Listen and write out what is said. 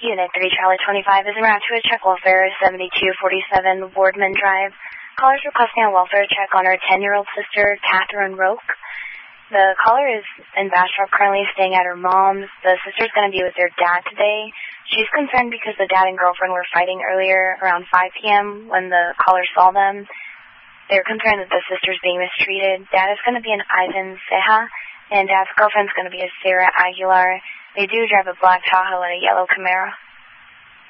Unit 3, Charlie 25 is en route to a check welfare, 7247 Boardman Drive. Caller's requesting a welfare check on her 10-year-old sister, Catherine Roque. The caller is in Bastrop, currently staying at her mom's. The sister's going to be with their dad today. She's concerned because the dad and girlfriend were fighting earlier around 5 p.m. when the caller saw them. They're concerned that the sister's being mistreated. Dad is going to be an Ivan Ceja, and dad's girlfriend's going to be a Sarah Aguilar. They do drive a black Tahoe and a yellow Camaro.